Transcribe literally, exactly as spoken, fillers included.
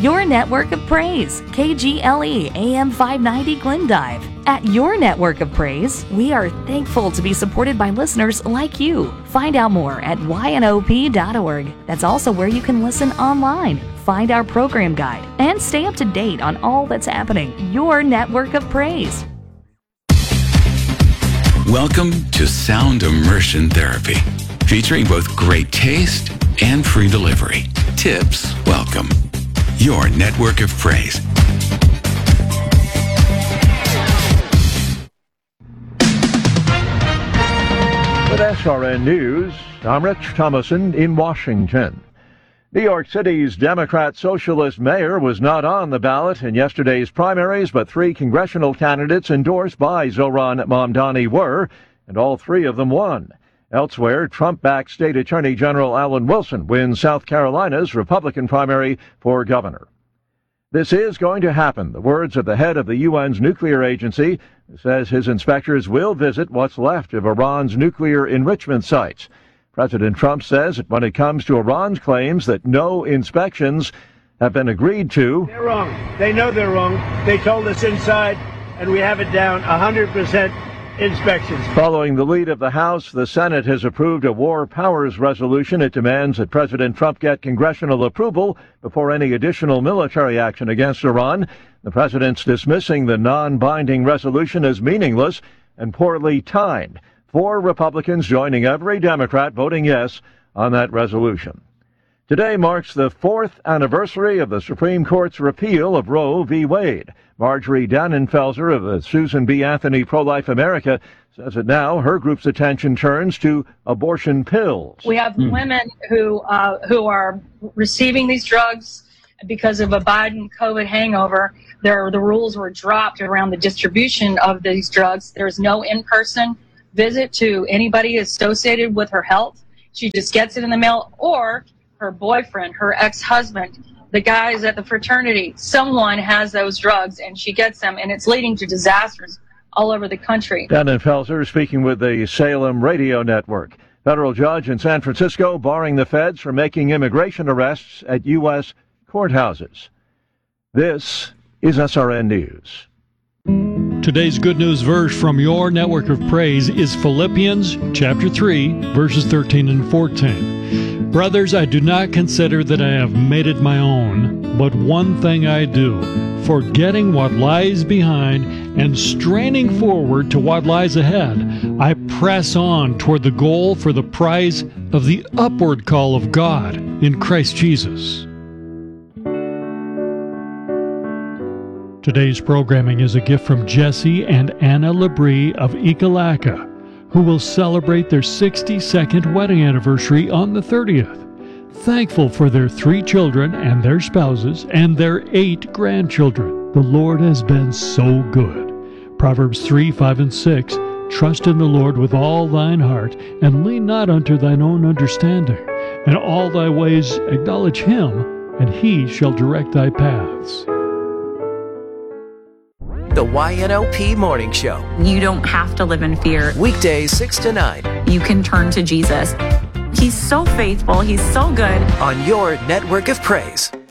Your network of praise, K G L E A M five ninety Glendive. At Your Network of Praise, we are thankful to be supported by listeners like you. Find out more at Y N O P dot org. That's also where you can listen online, find our program guide, and stay up to date on all that's happening. Your Network of Praise. Welcome to Sound Immersion Therapy, featuring both great taste and free delivery. Tips welcome. Your Network of Praise. With S R N News, I'm Rich Thomason in Washington. New York City's Democrat Socialist mayor was not on the ballot in yesterday's primaries, but three congressional candidates endorsed by Zohran Mamdani were, and all three of them won. Elsewhere, Trump-backed State Attorney General Alan Wilson wins South Carolina's Republican primary for governor. This is going to happen, the words of the head of the U N's nuclear agency, who says his inspectors will visit what's left of Iran's nuclear enrichment sites. President Trump says that when it comes to Iran's claims that no inspections have been agreed to, they're wrong. They know they're wrong. They told us inside, and we have it down one hundred percent inspections. Following the lead of the House, the Senate has approved a war powers resolution. It demands that President Trump get congressional approval before any additional military action against Iran. The president's dismissing the non-binding resolution as meaningless and poorly timed. Four Republicans joining every Democrat voting yes on that resolution. Today marks the fourth anniversary of the Supreme Court's repeal of Roe v. Wade. Marjorie Dannenfelser of the Susan B. Anthony Pro-Life America says that now her group's attention turns to abortion pills. We have mm. women who uh, who are receiving these drugs because of a Biden COVID hangover. There, the rules were dropped around the distribution of these drugs. There's no in-person visit to anybody associated with her health. She just gets it in the mail, or her boyfriend, her ex-husband, the guys at the fraternity, someone has those drugs and she gets them, and it's leading to disasters all over the country. Dannenfelser speaking with the Salem Radio Network. Federal judge in San Francisco barring the feds from making immigration arrests at U S courthouses. This is S R N News. Today's good news verse from Your Network of Praise is Philippians chapter three, verses thirteen and fourteen. Brothers, I do not consider that I have made it my own, but one thing I do, forgetting what lies behind and straining forward to what lies ahead, I press on toward the goal for the prize of the upward call of God in Christ Jesus. Today's programming is a gift from Jesse and Anna Labrie of Ekalaka, who will celebrate their sixty-second wedding anniversary on the thirtieth. Thankful for their three children and their spouses and their eight grandchildren. The Lord has been so good. Proverbs three, five, and six, trust in the Lord with all thine heart, and lean not unto thine own understanding. In all thy ways acknowledge him, and he shall direct thy paths. The Y N O P Morning Show. You don't have to live in fear. Weekdays six to nine. You can turn to Jesus. He's so faithful. He's so good. On Your Network of Praise.